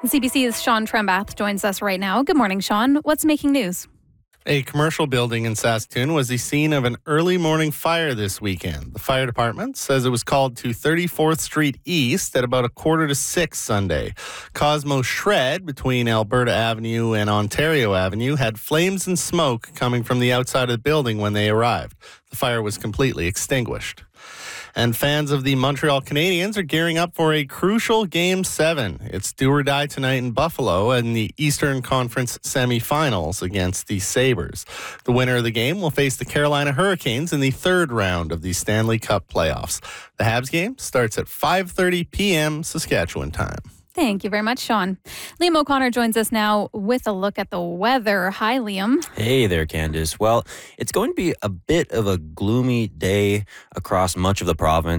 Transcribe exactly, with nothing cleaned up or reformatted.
C B C's Sean Trembath joins us right now. Good morning, Sean. What's making news? A commercial building in Saskatoon was the scene of an early morning fire this weekend. The fire department says it was called to thirty-fourth Street East at about a quarter to six Sunday. Cosmo Shred between Alberta Avenue and Ontario Avenue had flames and smoke coming from the outside of the building when they arrived. The fire was completely extinguished. And fans of the Montreal Canadiens are gearing up for a crucial Game seven. It's do or die tonight in Buffalo in the Eastern Conference semifinals against the Sabres. The winner of the game will face the Carolina Hurricanes in the third round of the Stanley Cup playoffs. The Habs game starts at five thirty p.m. Saskatchewan time. Thank you very much, Sean. Liam O'Connor joins us now with a look at the weather. Hi, Liam. Hey there, Candace. Well, it's going to be a bit of a gloomy day across much of the province.